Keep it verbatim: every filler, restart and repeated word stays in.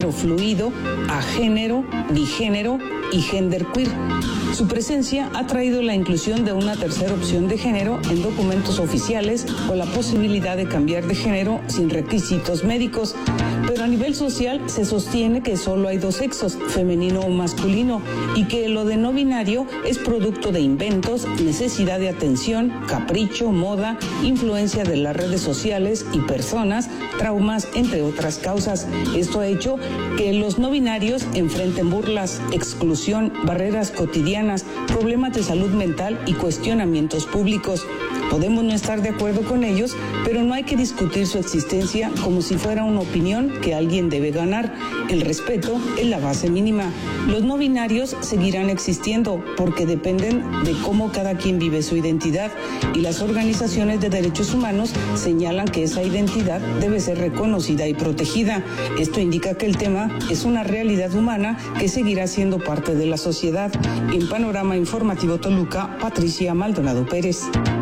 género fluido, agénero, bigénero y genderqueer. Su presencia ha traído la inclusión de una tercera opción de género en documentos oficiales o la posibilidad de cambiar de género sin requisitos médicos. Pero a nivel social se sostiene que solo hay dos sexos, femenino o masculino, y que lo de no binario es producto de inventos, necesidad de atención, capricho, moda, influencia de las redes sociales y personas, traumas, entre otras causas. Esto ha hecho que los no binarios enfrenten burlas, exclusión, barreras cotidianas, problemas de salud mental y cuestionamientos públicos. Podemos no estar de acuerdo con ellos, pero no hay que discutir su existencia como si fuera una opinión que alguien debe ganar. El respeto es la base mínima. Los no binarios seguirán existiendo porque dependen de cómo cada quien vive su identidad, y las organizaciones de derechos humanos señalan que esa identidad debe ser reconocida y protegida. Esto indica que el tema es una realidad humana que seguirá siendo parte de la sociedad. En Panorama Informativo Toluca, Patricia Maldonado Pérez.